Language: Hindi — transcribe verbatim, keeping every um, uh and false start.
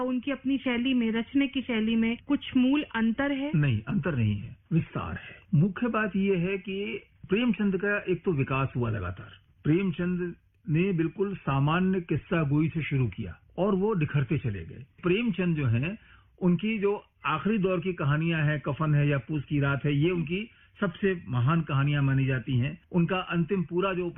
उनकी अपनी शैली में, रचने की शैली में कुछ मूल अंतर है? नहीं, अंतर नहीं है, विस्तार है। मुख्य बात यह है कि प्रेमचंद का एक तो विकास हुआ लगातार। प्रेमचंद ने बिल्कुल सामान्य किस्सा गोई से शुरू किया और वो निखरते चले गए। प्रेमचंद जो हैं, उनकी जो आखिरी दौर की कहानियां हैं, कफन है या पूस की रात है, ये उनकी सबसे महान कहानियां मानी जाती हैं। उनका अंतिम पूरा जो